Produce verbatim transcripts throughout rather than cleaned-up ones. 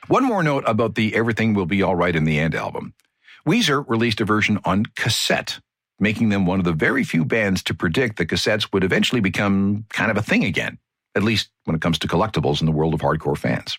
One more note about the Everything Will Be All Right in the End album. Weezer released a version on cassette, making them one of the very few bands to predict that cassettes would eventually become kind of a thing again, at least when it comes to collectibles in the world of hardcore fans.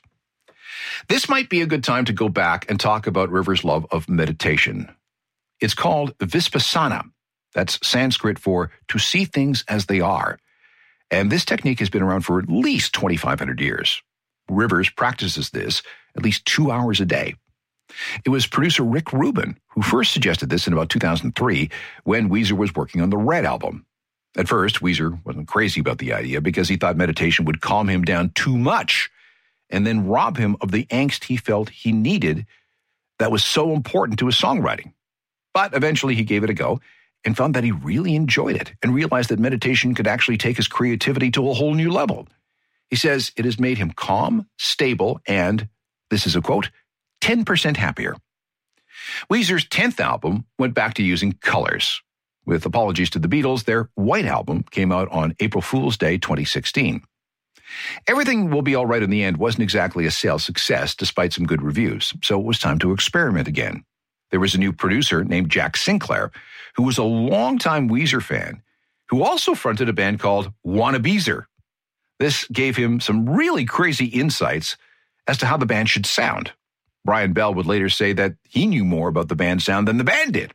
This might be a good time to go back and talk about Rivers' love of meditation. It's called Vipassana. That's Sanskrit for to see things as they are. And this technique has been around for at least twenty-five hundred years. Rivers practices this at least two hours a day. It was producer Rick Rubin who first suggested this in about two thousand three when Weezer was working on the Red album. At first, Weezer wasn't crazy about the idea because he thought meditation would calm him down too much and then rob him of the angst he felt he needed that was so important to his songwriting. But eventually he gave it a go and found that he really enjoyed it and realized that meditation could actually take his creativity to a whole new level. He says it has made him calm, stable, and, this is a quote, ten percent happier. Weezer's tenth album went back to using colors. With apologies to the Beatles, their White album came out on April Fool's Day twenty sixteen. Everything Will Be All Right in the End wasn't exactly a sales success, despite some good reviews, so it was time to experiment again. There was a new producer named Jack Sinclair, who was a longtime Weezer fan, who also fronted a band called Wannabeezer. This gave him some really crazy insights as to how the band should sound. Brian Bell would later say that he knew more about the band's sound than the band did.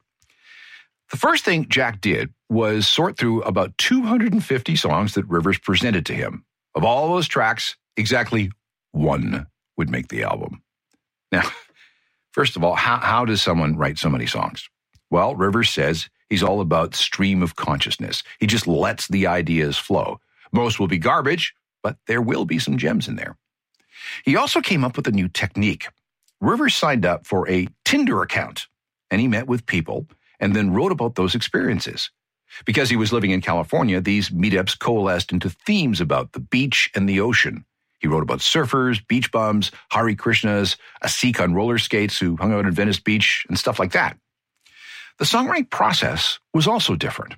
The first thing Jack did was sort through about two hundred fifty songs that Rivers presented to him. Of all those tracks, exactly one would make the album. Now, first of all, how, how does someone write so many songs? Well, Rivers says he's all about stream of consciousness. He just lets the ideas flow. Most will be garbage, but there will be some gems in there. He also came up with a new technique. Rivers signed up for a Tinder account, and he met with people and then wrote about those experiences. Because he was living in California, these meetups coalesced into themes about the beach and the ocean. He wrote about surfers, beach bums, Hare Krishnas, a Sikh on roller skates who hung out at Venice Beach, and stuff like that. The songwriting process was also different.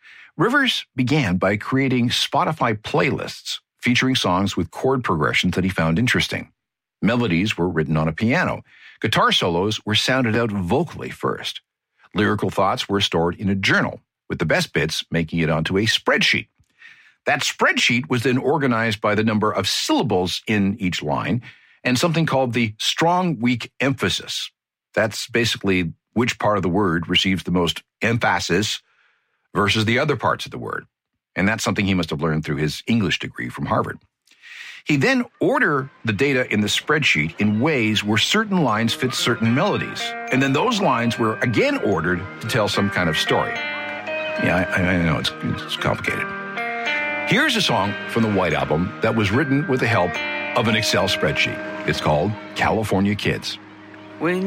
Rivers began by creating Spotify playlists featuring songs with chord progressions that he found interesting. Melodies were written on a piano. Guitar solos were sounded out vocally first. Lyrical thoughts were stored in a journal, with the best bits making it onto a spreadsheet. That spreadsheet was then organized by the number of syllables in each line and something called the strong, weak emphasis. That's basically which part of the word receives the most emphasis versus the other parts of the word. And that's something he must have learned through his English degree from Harvard. He then ordered the data in the spreadsheet in ways where certain lines fit certain melodies. And then those lines were again ordered to tell some kind of story. Yeah, I, I know, it's, it's complicated. Here's a song from the White Album that was written with the help of an Excel spreadsheet. It's called California Kids. When